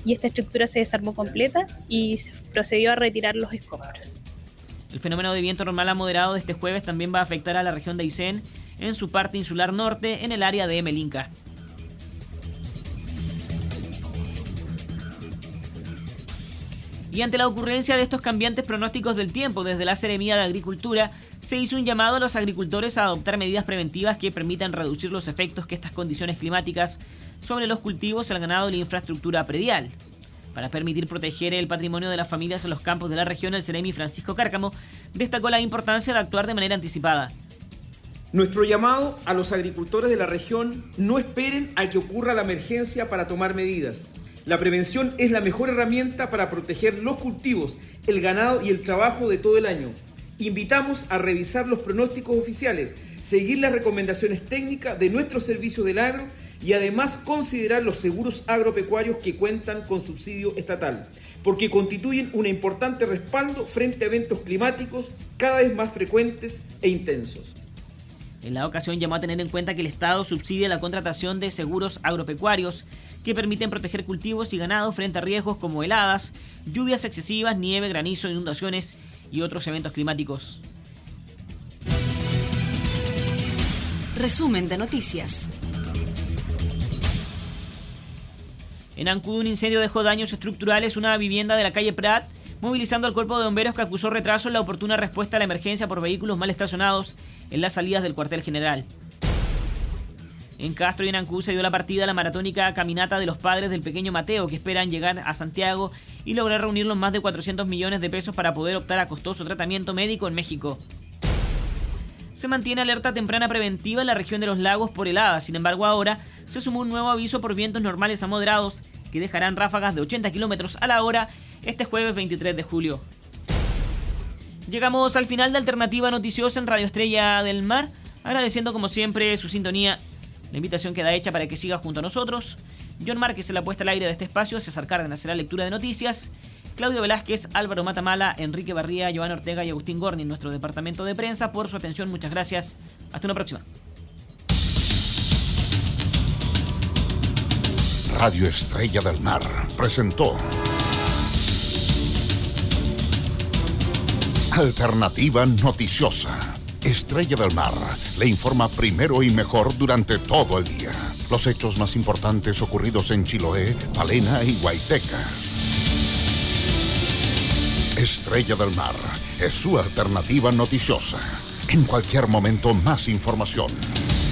y esta estructura se desarmó completa y se procedió a retirar los escombros. El fenómeno de viento normal a moderado de este jueves también va a afectar a la región de Aysén en su parte insular norte, en el área de Melinca. Y ante la ocurrencia de estos cambiantes pronósticos del tiempo, desde la Seremía de Agricultura se hizo un llamado a los agricultores a adoptar medidas preventivas que permitan reducir los efectos que estas condiciones climáticas sobre los cultivos, el ganado y la infraestructura predial. Para permitir proteger el patrimonio de las familias en los campos de la región, el Seremi Francisco Cárcamo destacó la importancia de actuar de manera anticipada. Nuestro llamado a los agricultores de la región: no esperen a que ocurra la emergencia para tomar medidas. La prevención es la mejor herramienta para proteger los cultivos, el ganado y el trabajo de todo el año. Invitamos a revisar los pronósticos oficiales, seguir las recomendaciones técnicas de nuestro servicio del agro y además considerar los seguros agropecuarios que cuentan con subsidio estatal, porque constituyen un importante respaldo frente a eventos climáticos cada vez más frecuentes e intensos. En la ocasión llamó a tener en cuenta que el Estado subsidia la contratación de seguros agropecuarios que permiten proteger cultivos y ganado frente a riesgos como heladas, lluvias excesivas, nieve, granizo, inundaciones y otros eventos climáticos. Resumen de noticias. En Ancud, un incendio dejó daños estructurales una vivienda de la calle Prat, movilizando al cuerpo de bomberos, que acusó retraso en la oportuna respuesta a la emergencia por vehículos mal estacionados en las salidas del cuartel general. En Castro y en Ancud se dio la partida a la maratónica caminata de los padres del pequeño Mateo, que esperan llegar a Santiago y lograr reunir los más de 400 millones de pesos para poder optar a costoso tratamiento médico en México. Se mantiene alerta temprana preventiva en la región de los lagos por heladas. Sin embargo, ahora se sumó un nuevo aviso por vientos normales a moderados que dejarán ráfagas de 80 kilómetros a la hora este jueves 23 de julio. Llegamos al final de Alternativa Noticiosa en Radio Estrella del Mar, agradeciendo como siempre su sintonía. La invitación queda hecha para que siga junto a nosotros. John Márquez en la puesta al aire de este espacio, César Cárdenas en la lectura de noticias, Claudio Velázquez, Álvaro Matamala, Enrique Barría, Giovanna Ortega y Agustín Gorni en nuestro departamento de prensa. Por su atención, muchas gracias. Hasta una próxima. Radio Estrella del Mar presentó Alternativa Noticiosa. Estrella del Mar le informa primero y mejor durante todo el día. Los hechos más importantes ocurridos en Chiloé, Palena y Guaytecas. Estrella del Mar es su alternativa noticiosa. En cualquier momento, más información.